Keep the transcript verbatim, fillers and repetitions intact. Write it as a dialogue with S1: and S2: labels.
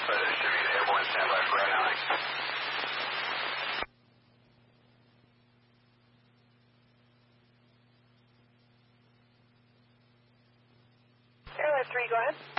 S1: but it should be airborne standby for right now.
S2: Airline three, go ahead.